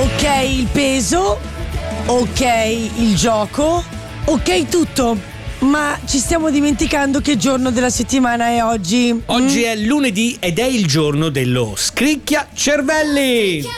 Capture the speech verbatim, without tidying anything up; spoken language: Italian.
Ok il peso, ok il gioco, ok tutto. Ma ci stiamo dimenticando che giorno della settimana è oggi. Oggi mm? è lunedì ed è il giorno dello Scricchia Cervelli.